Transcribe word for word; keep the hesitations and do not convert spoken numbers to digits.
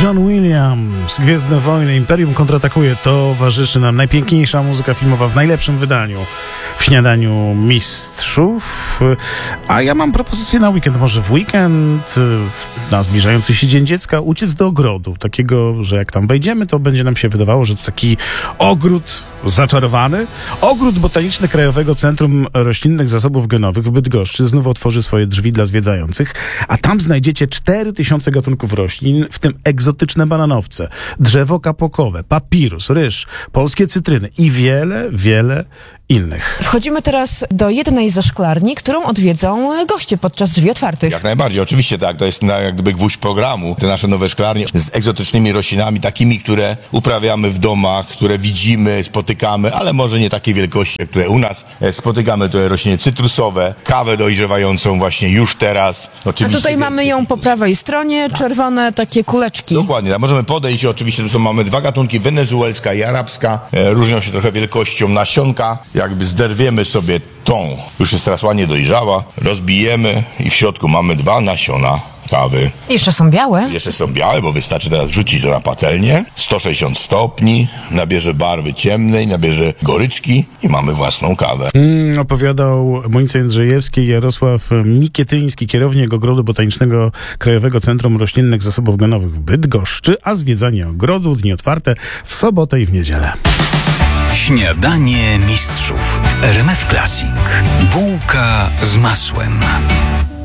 John Williams, Gwiezdne Wojny, Imperium kontratakuje. Towarzyszy nam najpiękniejsza muzyka filmowa w najlepszym wydaniu w Śniadaniu Mistrzów. A ja mam propozycję na weekend. Może w weekend, na zbliżający się Dzień Dziecka, uciec do ogrodu. Takiego, że jak tam wejdziemy, to będzie nam się wydawało, że to taki ogród zaczarowany. Ogród botaniczny Krajowego Centrum Roślinnych Zasobów Genowych w Bydgoszczy znów otworzy swoje drzwi dla zwiedzających, a tam znajdziecie cztery tysiące gatunków roślin, w tym egzotyczne bananowce, drzewo kapokowe, papirus, ryż, polskie cytryny i wiele, wiele innych. Wchodzimy teraz do jednej ze szklarni, którą odwiedzą goście podczas drzwi otwartych. Jak najbardziej, oczywiście tak, to jest na, jak gdyby gwóźdź programu. Te nasze nowe szklarnie z egzotycznymi roślinami, takimi, które uprawiamy w domach, które widzimy, spotykamy, ale może nie takiej wielkości, jak tutaj u nas. Spotykamy tutaj rośliny cytrusowe, kawę dojrzewającą właśnie już teraz. Oczywiście, a tutaj mamy ją po prawej stronie, czerwone takie kuleczki. Dokładnie, tak. Możemy podejść, oczywiście tu mamy dwa gatunki, wenezuelska i arabska. E, różnią się trochę wielkością nasionka. Jakby zderwiemy sobie tą, już jest teraz ładnie dojrzała, rozbijemy i w środku mamy dwa nasiona kawy. Jeszcze są białe? Jeszcze są białe, bo wystarczy teraz wrzucić to na patelnię. sto sześćdziesiąt stopni, nabierze barwy ciemnej, nabierze goryczki i mamy własną kawę. Mm, opowiadał Monica Jędrzejewski i Jarosław Mikietyński, kierownik Ogrodu Botanicznego Krajowego Centrum Roślinnych Zasobów Genowych w Bydgoszczy, a zwiedzanie ogrodu, dni otwarte w sobotę i w niedzielę. Śniadanie Mistrzów w R M F Classic. Bułka z masłem.